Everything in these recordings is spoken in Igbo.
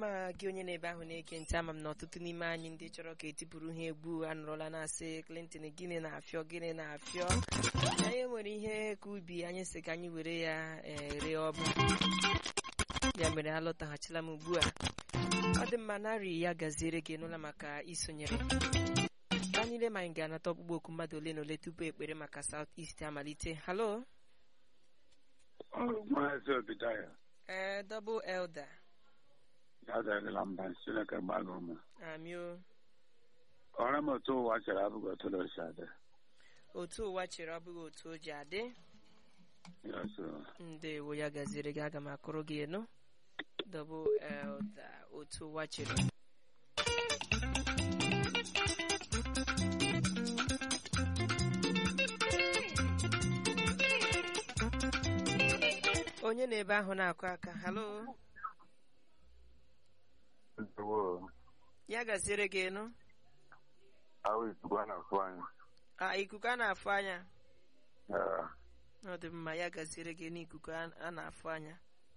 mma gị onye na-ebe ahụ na-ege ntị. Ama m na ọtụtụ n'ime anyị ndị chọrọ ka etipụrụ ha egwu anụrụla na-asị Clinton gịnị na-afịọ gịnị na-afịọ. Anyị nwere ihe ka ubi anyị sị ka anyị were ya ree ọbụ, ya mere alọtaghachila m ugbu a. Ọ dị mma, narị ya gaziere gị n'ụlọ maka isonyere anyị ile ma anyị ga-anata ọkpụkpọ oku mmadụ ole na ole tupu ekpere maka South East amalite. Halo, double elder amio. Ọra m otu ụwa chere abụghị otu o si adị. Otu ụwa chere abụghị otu o ji adị. Ndewo, ya gaziere gị. Aga m akụrụ gị enu double elder, otu ụwa chere. Onye na-ebe ahụ na-akụ aka. Halo, ya gaziere gị enu. Ikuku a na-afụ anya. Ọ dị mma, ya gaziere gị n'ikuku a na-afụ anya.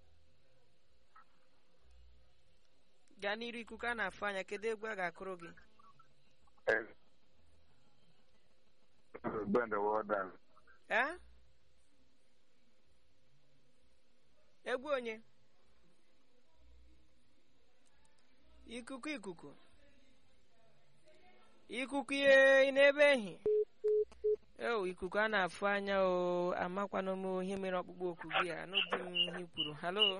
Gaa n'iru, ikuku a na-afụ anya. Kedu egwu a ga-akụrụ gị? Egwu onye? Ikuku ihe n'ebe ehi. Ikuku a na-afụ anya o. Amakwana m ihe mere ọkpụkpọ oku gị a n'obi m ihe kwuru. Halo,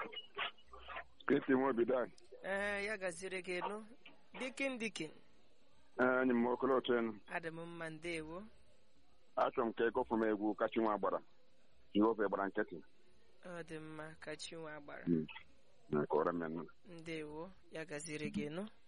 ya gaziri gị elu. Dikin anyị m okoloten. Adị m mma, ndewo. Achọ m ka ịgọfụ m egwu kachi nwa gbara. Jehova gbara nkịtị. Ọ dị mma, kachi nwa gbara. Kọrọ m. Ndewo, ya gaziri gị elu.